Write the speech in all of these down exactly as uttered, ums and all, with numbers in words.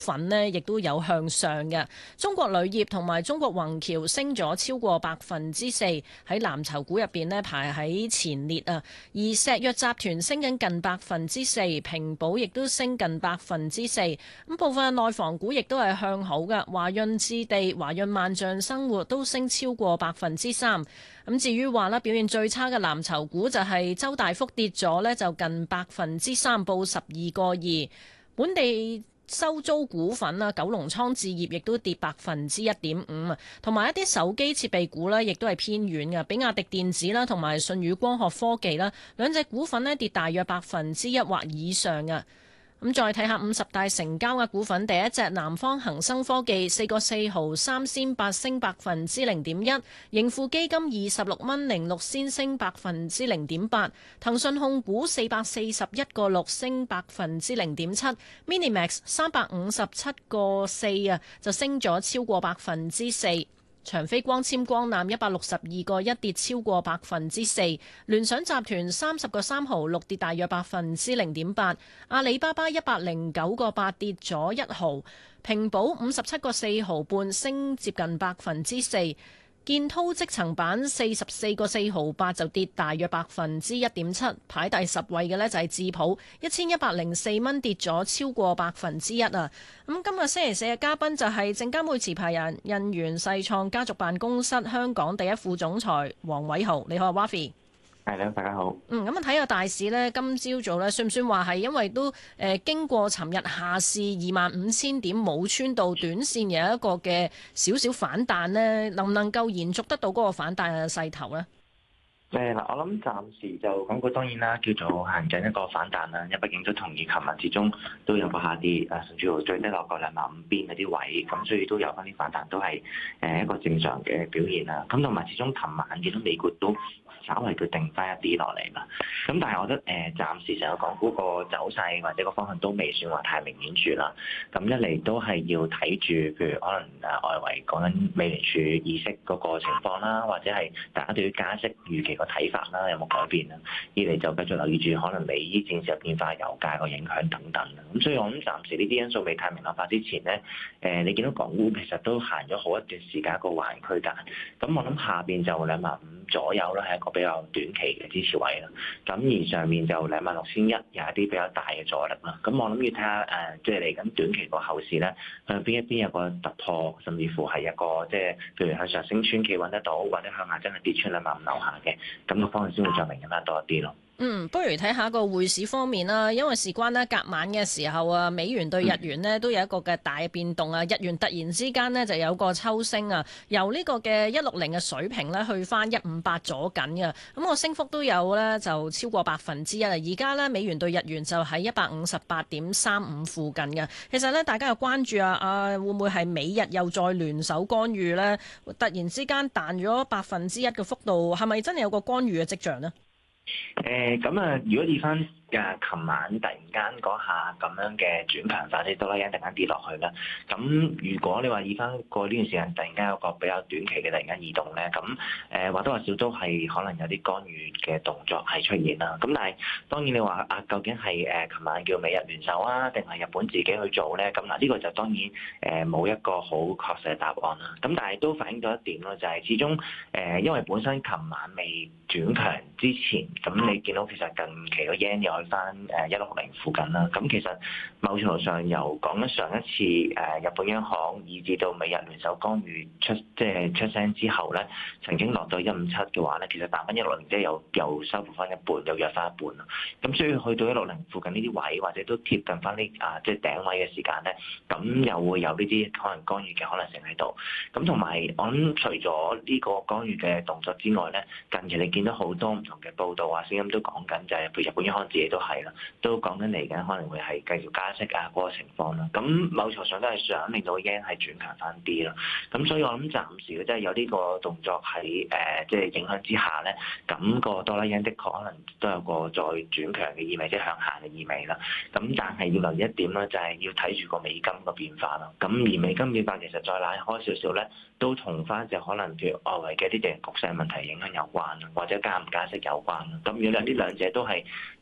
份呢亦都有向上嘅。中國鋁業同埋中國宏橋升咗超過百分之四，喺藍籌股入邊呢排喺前列啊。而石藥集團升緊近百分之四，平保亦都升近百分之四。咁部分內房股亦都係向好嘅，華潤置地、華潤萬象生活都升超過百分之三。咁至於話咧表現最差嘅藍籌股就係周大福跌咗呢，就近百分之三，報十二個二。本地收租股份啊，九龍倉置業亦都跌百分之一點五啊，同埋一啲手機設備股呢，亦都係偏軟嘅，比亞迪電子啦，同埋舜宇光學科技啦，兩隻股份呢跌大約百分之一或以上啊。咁再睇下五十大成交嘅股份，第一隻南方恒生科技四個四毫三仙八升百分之零點一，盈富基金二十六蚊零六仙升百分之零點八，騰訊控股四百四十一個六升百分之零點七，Minimax 三百五十七個四啊就升咗超過百分之四。長飛光纖光纜一百六十二個一跌超過百分之四，聯想集團三十個三毫六跌大約百分之零點八，阿里巴巴一百零九個八跌咗一毫，平保五十七個四毫半升接近百分之四。建滔積層板四十四個四毫八就跌大約百分之一點七，排第十位嘅呢就係智普一千一百零四蚊跌咗超過百分之一啊！咁今日星期四嘅嘉賓就係證監會持牌人印源世創家族辦公室香港第一副總裁黃偉豪，你好 Wafi。 係啦，大家好。 嗯，咁啊睇下大市呢，今朝早呢，算唔算話係因為都誒、呃、經過尋日下試二萬五千點冇穿到，短線有一個嘅少少反彈呢，能唔能夠延續得到嗰個反彈嘅勢頭呢？ 誒嗱，我諗暫時就港股當然啦，叫做行緊一個反彈啦。因為畢竟都同意，琴日始終都有個下跌，誒甚至乎最低落過兩萬五邊嗰啲位，咁所以都有翻啲反彈，都係誒一個正常嘅表現啦。咁同埋始終琴晚見到美股都稍為佢定翻一啲落嚟啦，咁但係我覺得誒暫時成個港股個走勢或者個方向都未算話太明顯住啦。咁一嚟都係要睇住，譬如可能誒外圍講緊美聯儲議息嗰個情況啦，或者係大家對於加息預期個睇法啦有冇改變啦。二嚟就繼續留意住可能美伊戰事變化、油價個影響等等啦。咁所以我諗暫時呢啲因素未太明朗化之前咧，誒你見到港股其實都行咗好一段時間一個橫區間。咁我諗下邊就兩萬五左右啦，係一個比較短期嘅支持位啦。咁而上面就兩萬六千一，有一啲比較大嘅阻力啦。咁我諗要睇下誒，即係嚟緊短期個後市咧，向邊一邊有個突破，甚至乎係一個即係譬如向上升穿企穩得到，或者向下真係跌穿兩萬五樓下嘅，咁個方向先會再明顯翻多一啲咯。 嗯，不如睇下個匯市方面啦，因為事關呢，隔晚嘅時候啊，美元對日元呢都有一個嘅大變動啊，日元突然之間呢就有個抽升啊，由呢個嘅一六零嘅水平呢去翻一五八左緊嘅，咁個升幅都有呢就超過百分之一啊，而家呢，美元對日元就喺一百五十八點三五附近嘅。其實呢，大家又關注啊，啊會唔會係美日又再聯手干預呢？突然之間彈咗百分之一嘅幅度，係咪真係有個干預嘅跡象呢？ 誒咁啊，如果以翻誒琴晚突然間嗰下咁樣嘅轉強化，即係多啦，突然間跌落去啦。咁如果你話以翻過呢段時間突然間有個比較短期嘅突然間移動咧，咁誒或多或少都係可能有啲干預嘅動作係出現啦。咁但係當然你話啊，究竟係誒琴晚叫美日聯手啊，定係日本自己去做咧？咁嗱，呢個就當然誒冇一個好確實嘅答案啦。咁但係都反映到一點咯，就係始終誒因為本身琴晚未轉強之前，咁你見到其實近期個 yen 又去翻誒一六零附近啦。咁其實某程度上由講緊上一次誒日本央行以至到美日聯手干預出即係出聲之後咧，曾經落到一五七嘅話咧，其實彈翻一六零即係又又收復翻一半，又弱翻一半啦。咁所以去到一六零附近呢啲位，或者都貼近翻呢啊即係頂位嘅時間咧，咁又會有呢啲可能干預嘅可能性喺度。咁同埋我諗除咗呢個干預嘅動作之外咧，近期你見到好多唔同嘅報道啊，聲音都講緊就係譬如日本央行自己都係啦，都講緊嚟緊可能會係繼續加息啊嗰個情況啦。咁某程度上都係想令到 yen 係轉強翻啲咯。咁所以我諗暫時嘅即係有呢個動作喺誒即係影響之下咧，咁個多啦 yen 的確可能都有個再轉強嘅意味，即係向下嘅意味啦。咁但係要留意一點咧，就係要睇住個美金個變化咯。咁而美金變化其實再拉開少少咧，都同翻就可能譬如外圍嘅啲地緣局勢問題影響有關啦，或者加唔加息有關啦。咁如果呢兩者都係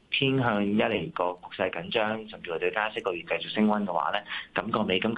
偏向一嚟個局勢緊張，甚至乎對加息個月繼續升溫嘅話咧，咁個美金